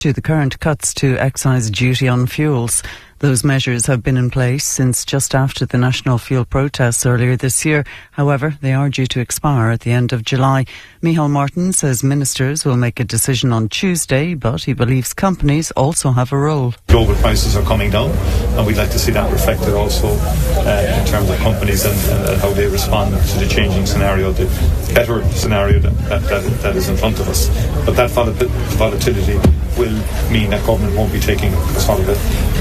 to the current cuts to excise duty on fuels. Those measures have been in place since just after the national fuel protests earlier this year. However, they are due to expire at the end of July. Micheál Martin says ministers will make a decision on Tuesday, but he believes companies also have a role. Global prices are coming down, and we'd like to see that reflected also in terms of companies and how they respond to the changing scenario, the better scenario that is in front of us. But that volatility will mean that government won't be taking sort of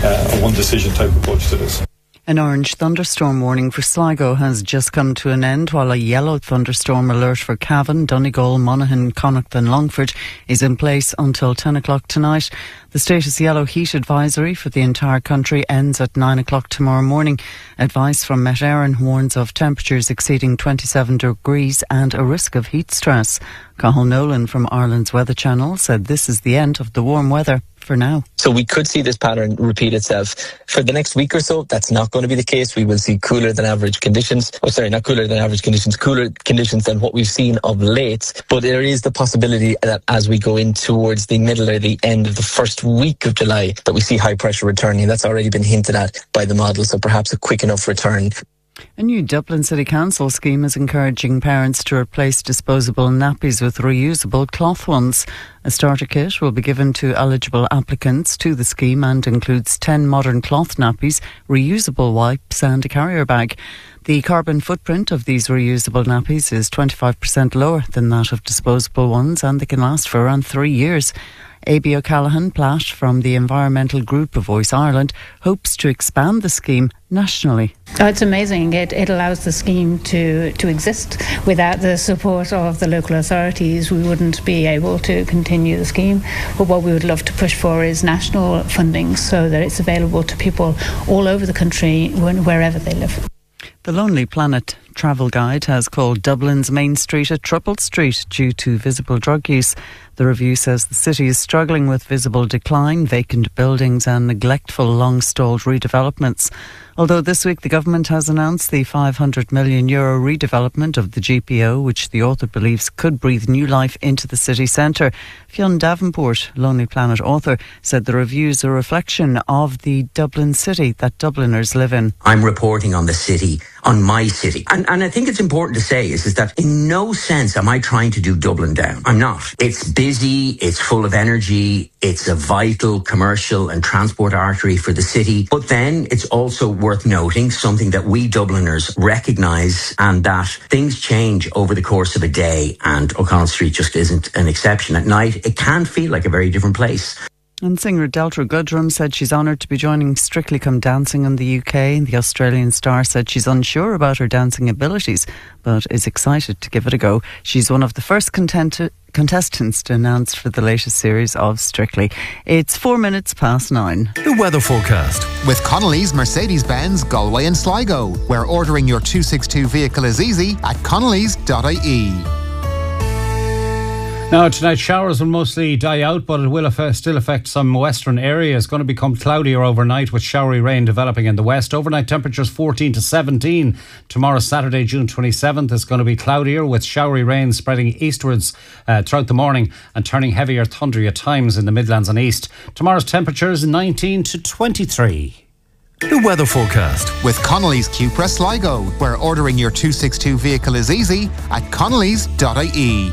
a one decision type approach to this. An orange thunderstorm warning for Sligo has just come to an end, while a yellow thunderstorm alert for Cavan, Donegal, Monaghan, Connacht and Longford is in place until 10 o'clock tonight. The status yellow heat advisory for the entire country ends at 9 o'clock tomorrow morning. Advice from Met Éireann warns of temperatures exceeding 27 degrees and a risk of heat stress. Cathal Nolan from Ireland's Weather Channel said this is the end of the warm weather for now. So we could see this pattern repeat itself for the next week or so. That's not going to be the case. We will see cooler than average conditions. Not cooler than average conditions, cooler conditions than what we've seen of late. But there is the possibility that as we go in towards the middle or the end of the first week of July, that we see high pressure returning. That's already been hinted at by the model, so perhaps a quick enough return. A new Dublin City Council scheme is encouraging parents to replace disposable nappies with reusable cloth ones. A starter kit will be given to eligible applicants to the scheme and includes 10 modern cloth nappies, reusable wipes and a carrier bag. The carbon footprint of these reusable nappies is 25% lower than that of disposable ones, and they can last for around 3 years. A.B. O'Callaghan Platt from the environmental group of Voice Ireland hopes to expand the scheme nationally. Oh, it's amazing. It allows the scheme to exist. Without the support of the local authorities, we wouldn't be able to continue the scheme. But what we would love to push for is national funding so that it's available to people all over the country, wherever they live. The Lonely Planet travel guide has called Dublin's main street a troubled street due to visible drug use. The review says the city is struggling with visible decline, vacant buildings and neglectful long-stalled redevelopments. Although this week the government has announced the €500 million redevelopment of the GPO, which the author believes could breathe new life into the city centre. Fionn Davenport, Lonely Planet author, said the review is a reflection of the Dublin city that Dubliners live in. I'm reporting on the city, on my city. And I think it's important to say is that in no sense am I trying to do Dublin down. I'm not. It's busy, it's full of energy, it's a vital commercial and transport artery for the city. But then it's also worth noting something that we Dubliners recognise, and that things change over the course of a day, and O'Connell Street just isn't an exception. At night, it can feel like a very different place. And singer Deltra Goodrum said she's honoured to be joining Strictly Come Dancing in the UK. And the Australian star said she's unsure about her dancing abilities, but is excited to give it a go. She's one of the first contestants to announce for the latest series of Strictly. It's 4 minutes past 9. The weather forecast with Connolly's Mercedes-Benz Galway and Sligo, where ordering your 262 vehicle is easy at connellys.ie. Now, tonight showers will mostly die out, but it will still affect some western areas. It's going to become cloudier overnight with showery rain developing in the west. Overnight temperatures 14 to 17. Tomorrow, Saturday, June 27th, is going to be cloudier with showery rain spreading eastwards throughout the morning and turning heavier thundery at times in the Midlands and East. Tomorrow's temperatures 19 to 23. The weather forecast with Connolly's Cupra Sligo, where ordering your 262 vehicle is easy at connellys.ie.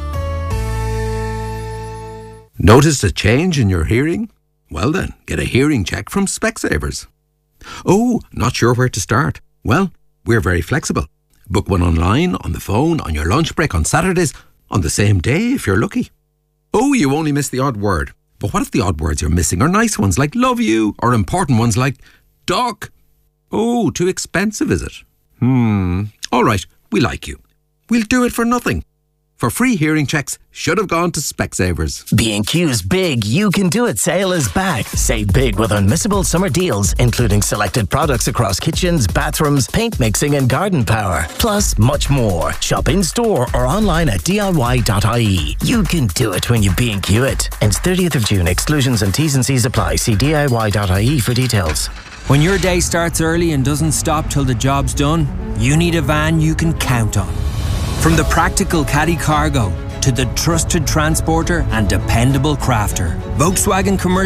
Noticed a change in your hearing? Well then, get a hearing check from Specsavers. Oh, not sure where to start? Well, we're very flexible. Book one online, on the phone, on your lunch break, on Saturdays, on the same day if you're lucky. Oh, you only miss the odd word. But what if the odd words you're missing are nice ones like love you, or important ones like duck? Oh, too expensive is it? All right, we like you. We'll do it for nothing. For free hearing checks, should have gone to Specsavers. B&Q's Big You Can Do It sale is back. Save big with unmissable summer deals, including selected products across kitchens, bathrooms, paint mixing and garden power. Plus, much more. Shop in-store or online at diy.ie. You can do it when you B&Q it. Ends 30th of June. Exclusions and T's and C's apply. See diy.ie for details. When your day starts early and doesn't stop till the job's done, you need a van you can count on. From the practical Caddy Cargo to the trusted transporter and dependable crafter. Volkswagen Commercial